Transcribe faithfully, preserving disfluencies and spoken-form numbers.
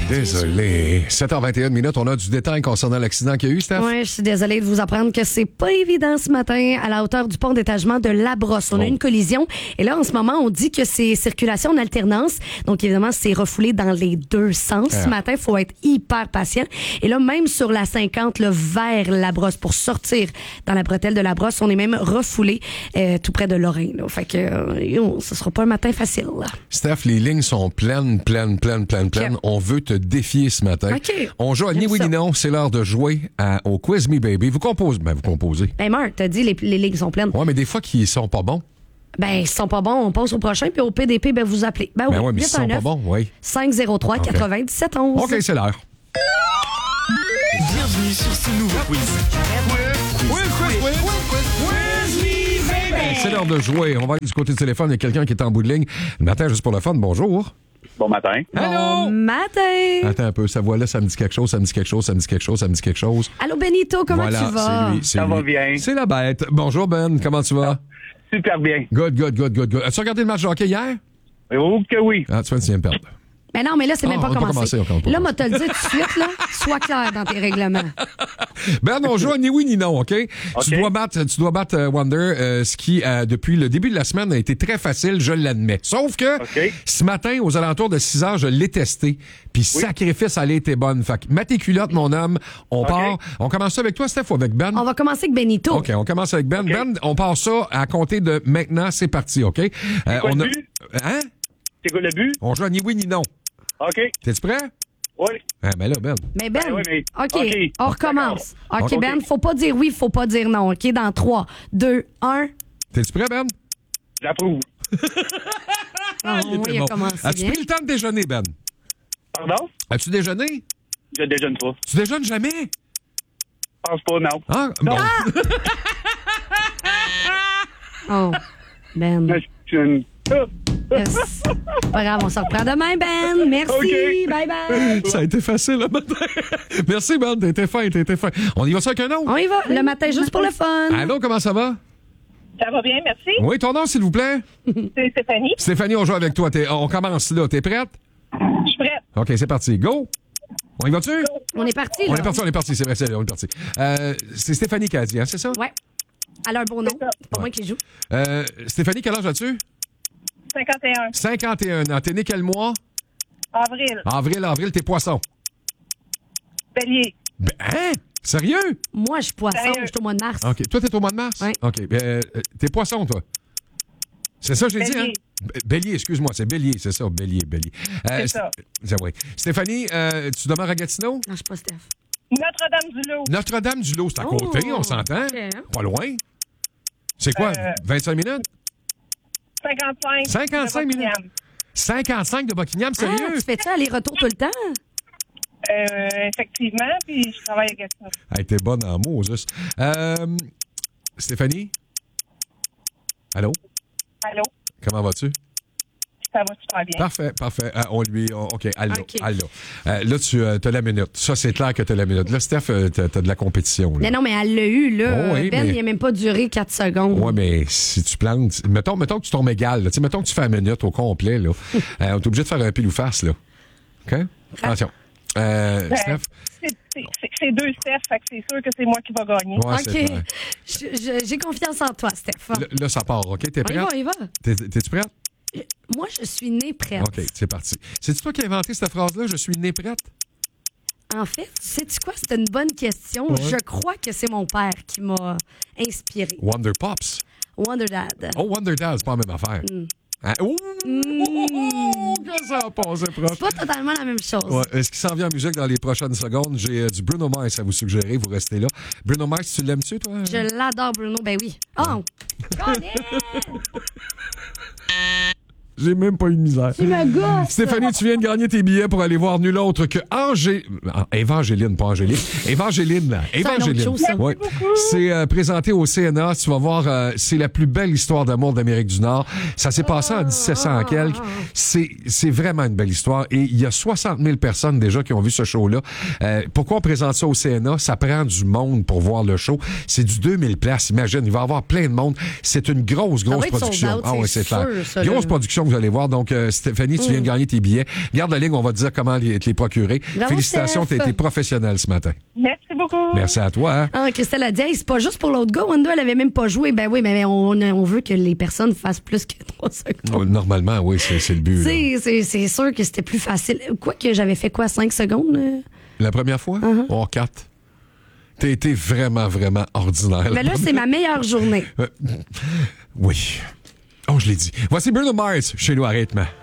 Désolé. sept heures vingt et une minutes, on a du détail concernant l'accident qu'il y a eu, Steph? Oui, je suis désolée de vous apprendre que c'est pas évident ce matin à la hauteur du pont d'étagement de La Brosse. On oh. a eu une collision et là, en ce moment, on dit que c'est circulation en alternance. Donc, évidemment, c'est refoulé dans les deux sens. Ah. Ce matin, il faut être hyper patient. Et là, même sur la cinquante, là, vers La Brosse, pour sortir dans la bretelle de La Brosse, on est même refoulé euh, tout près de Lorrain. Là. Fait que euh, ce sera pas un matin facile. Là. Steph, les lignes sont pleines, pleines, pleines, pleines, pleines. Okay. On veut te défier ce matin. Okay. On joue à Ni oui ni non. C'est l'heure de jouer à, au Quiz Me Baby. Vous composez. Ben, vous composez. Ben, Marc, t'as dit les, les lignes sont pleines. Ouais, mais des fois, qu'ils sont pas bons. Ben, ils sont pas bons. On passe au prochain, puis au P D P, ben, vous appelez. Ben, ben oui, ouais, mais ils sont pas bons, oui. cinq zéro trois okay. quatre-vingt-dix-sept onze. OK, c'est l'heure. Bienvenue sur ce nouveau quiz. Quiz, quiz, quiz, quiz, quiz me baby. C'est l'heure de jouer. On va aller du côté du téléphone. Il y a quelqu'un qui est en bout de ligne. Le matin, juste pour le fun. Bonjour. Bon matin. Allô? Bon matin. Attends un peu, sa voix-là, ça me dit quelque chose, ça me dit quelque chose, ça me dit quelque chose, ça me dit quelque chose. Allô, Benito, comment voilà, tu vas? C'est lui, c'est ça lui. va bien. C'est la bête. Bonjour, Ben, comment tu vas? Super bien. Good, good, good, good, good. As-tu regardé le match de hockey hier? Oh que oui. Ah, tu vois, tu viens de perdre. Mais non, mais là, c'est ah, même pas on commencé. Pas commencé là, moi, te le dire tout de suite, là, sois clair dans tes règlements. Ben, on joue à ni oui ni non, OK? okay. Tu dois battre, tu dois battre euh, Wonder, euh, ce qui, euh, depuis le début de la semaine, a été très facile, je l'admets. Sauf que, okay. ce matin, aux alentours de six heures, je l'ai testé. Puis, oui. sacrifice, elle a été bonne. Fait que, mets tes culottes, mon homme. On okay. part. On commence ça avec toi, Steph, ou avec Ben? On va commencer avec Benito. OK, on commence avec Ben. Okay. Ben, on part ça à compter de maintenant, c'est parti, OK? Euh, c'est quoi on le a... but? Hein? C'est quoi le but? On joue à ni oui ni non. OK. T'es-tu prêt? Oui. Ah, ben là, Ben. Mais Ben, ben oui, mais... OK, okay. on recommence. OK, okay. Ben, faut pas dire oui, faut pas dire non. OK, dans trois, deux, un. T'es-tu prêt, Ben? J'approuve. Ah, il, il a bon. commencé As-tu bien. pris le temps de déjeuner, Ben? Pardon? As-tu déjeuné? Je déjeune pas. Tu déjeunes jamais? Je pense pas, non. Ah, bon. Oh, Ben. Je suis une... Yes. Pas grave, on se reprend demain, Ben. Merci. Okay. Bye bye. Ça a été facile le matin. Merci, Ben. T'as été fin, t'as été fin. On y va ça avec un autre? On y va. Le matin, juste pour le fun. Allô, comment ça va? Ça va bien, merci. Oui, ton nom, s'il vous plaît? C'est Stéphanie. Stéphanie, on joue avec toi. T'es, on commence là. T'es prête? Je suis prête. OK, c'est parti. Go! On y va-tu? On est parti, On là. est parti, on est parti. C'est vrai, c'est, on est parti. Euh, c'est Stéphanie qui a dit, hein, c'est ça? Ouais. Elle a un bon nom. C'est pas Ouais. moi qui joue. Euh, Stéphanie, quel âge as-tu? cinquante et un. cinquante et un ans. T'es né quel mois? Avril. Avril, avril, t'es poisson. Bélier. Ben, hein? Sérieux? Moi, je suis poisson. Sérieux? Je suis au mois de mars. OK. Toi, t'es au mois de mars? Oui. OK. Euh, t'es poisson, toi? C'est ça que j'ai dit, hein? Bélier. B- Bélier, excuse-moi, c'est Bélier, c'est ça, Bélier, Bélier. Euh, C'est ça. c'est- oui. Stéphanie, euh, tu demeures à Gatineau? Non, je suis pas Steph. Notre-Dame-du-Lot. Notre-Dame-du-Lot, c'est à Oh, côté, on s'entend? ok, hein? Pas loin. C'est quoi, Euh, vingt-cinq minutes? cinquante-cinq. cinquante-cinq de minutes? Buckingham. cinquante-cinq de Buckingham, Ah, sérieux? tu fais ça aller-retour tout le temps? Euh, effectivement, puis je travaille à Gatineau. Hey, t'es bonne en mots, juste. Euh, Stéphanie? Allô? Allô? Comment vas-tu? Ça va super bien. Parfait, parfait. Euh, on lui. on- OK, allô, OK. allô. Euh, là, tu as la minute. Ça, c'est clair que tu as la minute. Là, Steph, euh, t'as t'as de la compétition. Là. Mais non, mais elle l'a eu, là. Oh oui, Ben, mais- il a même pas duré quatre secondes. Ouais, mais si tu plantes. Mettons, mettons que tu tombes égal. Là. Tu sais, mettons que tu fais une minute au complet. Là. euh, on est obligé de faire un pile ou face. Là. OK? Attention. Euh, Ben, Steph? c'est- c'est- c'est c'est deux Steph, fait que c'est sûr que c'est moi qui va gagner. Ouais, OK. c'est vrai. Je- je- J'ai confiance en toi, Steph. Là, là, ça part. OK? T'es On y va, prête? on y va. T'es, t'es-tu prête? Moi, je suis née prête. OK, c'est parti. C'est-tu toi qui as inventé cette phrase-là? Je suis né prête? En fait, sais-tu quoi? C'est une bonne question. Ouais. Je crois que c'est mon père qui m'a inspiré. Wonder Pops. Wonder Dad. Oh, Wonder Dad, c'est pas la même affaire. Mm. Hein? Ouh! Mm. Que ça a passé proche. Pas totalement la même chose. Ouais. Est-ce qu'il s'en vient en musique dans les prochaines secondes? J'ai euh, du Bruno Mars à vous suggérer. Vous restez là. Bruno Mars, tu l'aimes-tu, toi? Je l'adore, Bruno. Ben oui. Oh! J'ai même pas eu de misère. Tu me gosses! Stéphanie, tu viens de gagner tes billets pour aller voir nul autre que Angé... Ah, Évangéline, pas Angélique. Évangéline, là. C'est un autre Évangéline. chose, ça. Ouais. C'est euh, présenté au C N A. Tu vas voir, euh, c'est la plus belle histoire d'amour d'Amérique du Nord. Ça s'est passé en dix-sept cents quelques. C'est, c'est vraiment une belle histoire. Et il y a soixante mille personnes déjà qui ont vu ce show-là. Euh, pourquoi on présente ça au C N A? Ça prend du monde pour voir le show. C'est du deux mille places. Imagine, il va y avoir plein de monde. C'est une grosse, grosse va être sold production. out, ah ouais, c'est c'est clair. sûr, ça, Grosse là. production. vous allez voir. Donc, euh, Stéphanie, tu viens de gagner tes billets. Garde la ligne, on va te dire comment les, te les procurer. Bravo, Félicitations, tu Steph. as été professionnelle ce matin. Merci beaucoup. Merci à toi. Hein? Ah, Christelle a dit, hey, c'est pas juste pour l'autre gars. Wanda, elle avait même pas joué. Ben oui, mais on, on veut que les personnes fassent plus que trois secondes. Oh, normalement, oui, c'est, c'est le but. là. C'est, c'est, c'est sûr que c'était plus facile. Quoi que j'avais fait quoi, cinq secondes? euh? La première fois? Uh-huh. Oh, quatre. T'as été vraiment, vraiment ordinaire. Ben là, c'est ma meilleure journée. Euh, oui. Oh, je l'ai dit. Voici Bruno Mars chez nous à rythme.